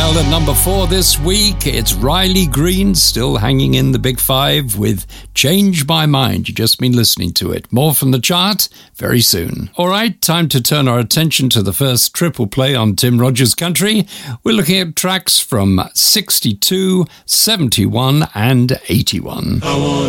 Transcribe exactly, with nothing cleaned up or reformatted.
Well, at number four this week, it's Riley Green, still hanging in the big five with Change My Mind. You've just been listening to it. More from the chart very soon. All right, time to turn our attention to the first triple play on Tim Rogers Country. We're looking at tracks from sixty-two, seventy-one and eighty-one.